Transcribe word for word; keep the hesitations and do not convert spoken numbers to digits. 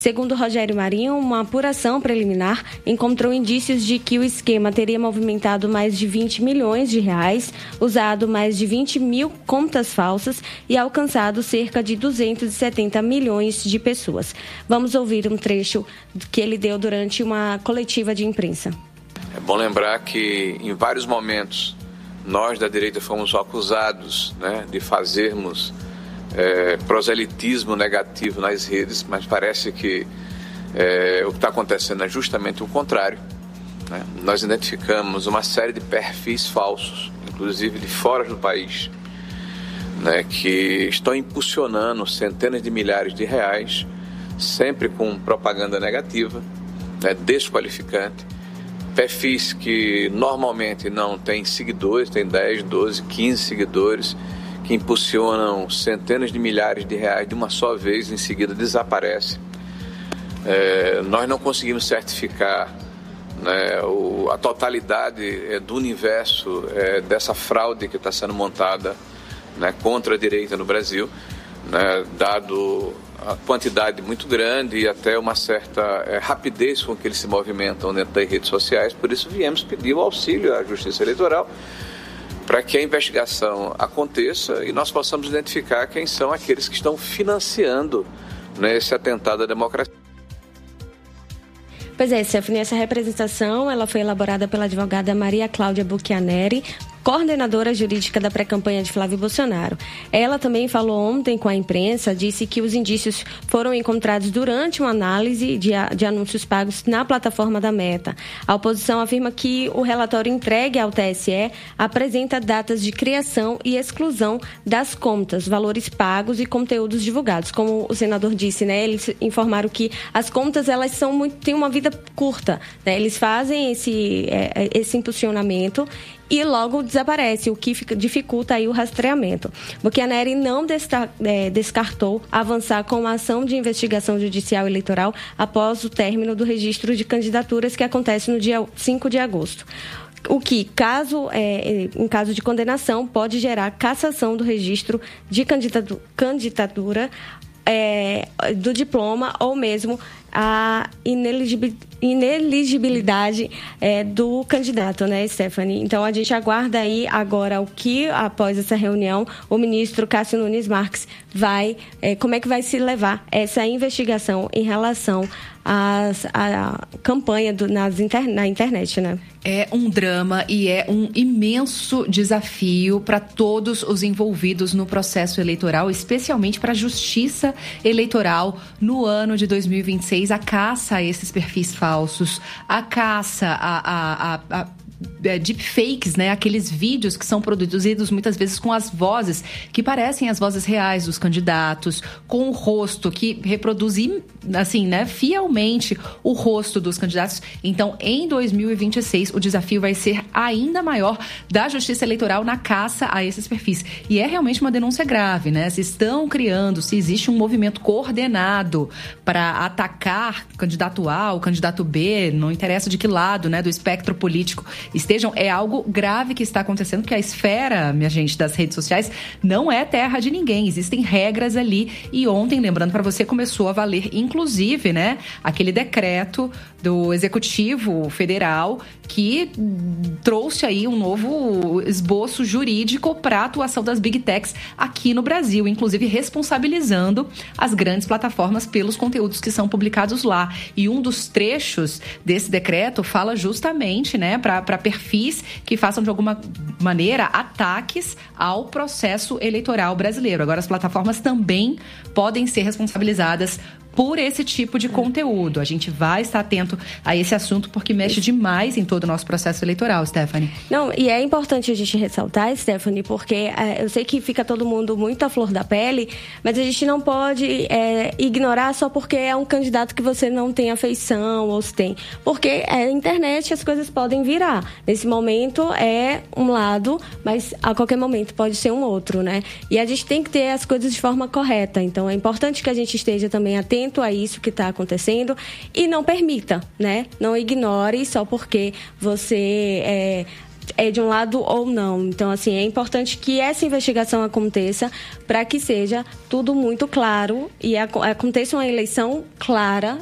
Segundo Rogério Marinho, uma apuração preliminar encontrou indícios de que o esquema teria movimentado mais de vinte milhões de reais, usado mais de vinte mil contas falsas e alcançado cerca de duzentos e setenta milhões de pessoas. Vamos ouvir um trecho que ele deu durante uma coletiva de imprensa. É bom lembrar que em vários momentos nós da direita fomos acusados, né, de fazermos É, proselitismo negativo nas redes, mas parece que é, o que está acontecendo é justamente o contrário, né? Nós identificamos uma série de perfis falsos, inclusive de fora do país, né, que estão impulsionando centenas de milhares de reais, sempre com propaganda negativa, né, desqualificante, perfis que normalmente não têm seguidores, têm dez, doze, quinze seguidores, que impulsionam centenas de milhares de reais de uma só vez e em seguida desaparece. É, nós não conseguimos certificar, né, o, a totalidade é, do universo é, dessa fraude que está sendo montada, né, contra a direita no Brasil, né, dado a quantidade muito grande e até uma certa é, rapidez com que eles se movimentam dentro das redes sociais. Por isso viemos pedir o auxílio à Justiça Eleitoral para que a investigação aconteça e nós possamos identificar quem são aqueles que estão financiando, né, esse atentado à democracia. Pois é, Stephanie, essa representação ela foi elaborada pela advogada Maria Cláudia Buchianeri, coordenadora jurídica da pré-campanha de Flávio Bolsonaro. Ela também falou ontem com a imprensa, disse que os indícios foram encontrados durante uma análise de, de anúncios pagos na plataforma da Meta. A oposição afirma que o relatório entregue ao T S E apresenta datas de criação e exclusão das contas, valores pagos e conteúdos divulgados. Como o senador disse, né, eles informaram que as contas elas são muito, têm uma vida curta, né? Eles fazem esse, é, esse impulsionamento e logo desaparece, o que dificulta aí o rastreamento. Buchianeri não desta, é, descartou avançar com uma ação de investigação judicial eleitoral após o término do registro de candidaturas que acontece no dia cinco de agosto. O que, caso, é, em caso de condenação, pode gerar cassação do registro de candidatu- candidatura é, do diploma ou mesmo a ineligibilidade é, do candidato, né, Stephanie? Então, a gente aguarda aí agora o que, após essa reunião, o ministro Cássio Nunes Marques vai, é, como é que vai se levar essa investigação em relação às, à campanha do, nas inter, na internet, né? É um drama e é um imenso desafio para todos os envolvidos no processo eleitoral, especialmente para a Justiça Eleitoral no ano de dois mil e vinte e seis, a caça a esses perfis falsos, a caça a, a, a, a deepfakes, né? Aqueles vídeos que são produzidos muitas vezes com as vozes que parecem as vozes reais dos candidatos, com o rosto que reproduz, assim, né, fielmente o rosto dos candidatos. Então, em dois mil e vinte e seis, o desafio vai ser ainda maior da Justiça Eleitoral na caça a esses perfis. E é realmente uma denúncia grave, né? Se estão criando, se existe um movimento coordenado para atacar candidato A ou candidato B, não interessa de que lado, né, do espectro político estejam, é algo grave que está acontecendo, porque a esfera, minha gente, das redes sociais não é terra de ninguém, existem regras ali. E ontem, lembrando para você, começou a valer, inclusive, né, aquele decreto do Executivo Federal que trouxe aí um novo esboço jurídico para a atuação das Big Techs aqui no Brasil, inclusive responsabilizando as grandes plataformas pelos conteúdos que são publicados lá. E um dos trechos desse decreto fala justamente, né, para perfis que façam de alguma maneira ataques ao processo eleitoral brasileiro. Agora, as plataformas também podem ser responsabilizadas por esse tipo de conteúdo. A gente vai estar atento a esse assunto porque mexe demais em todo o nosso processo eleitoral, Stephanie. Não, e é importante a gente ressaltar, Stephanie, porque é, eu sei que fica todo mundo muito à flor da pele, mas a gente não pode é, ignorar só porque é um candidato que você não tem afeição ou se tem. Porque é internet, as coisas podem virar. Nesse momento é um lado, mas a qualquer momento pode ser um outro, né? E a gente tem que ter as coisas de forma correta. Então é importante que a gente esteja também atento a isso que está acontecendo e não permita, né? Não ignore só porque você é, é de um lado ou não. Então, assim, é importante que essa investigação aconteça para que seja tudo muito claro e aconteça uma eleição clara